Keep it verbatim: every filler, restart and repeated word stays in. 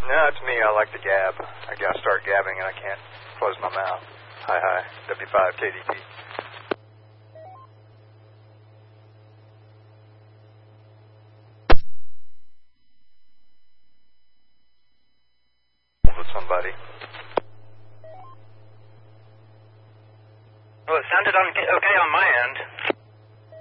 No, it's me. I like to gab. I gotta start gabbing and I can't close my mouth. Hi, hi. W five K D P. With somebody. Well, it sounded on